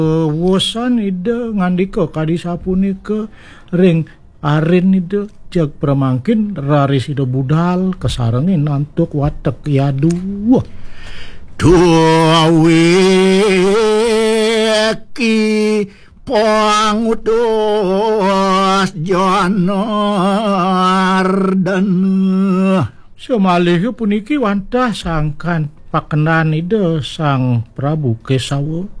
wosan ide ngandika kadi sapunika ring aren ide jag pramangkin raris ide budal kasarengin nantuk watek yadu duaweki pangutus Janardan semalih puniki wantah sangkan pakenan ide Sang Prabu Kesawa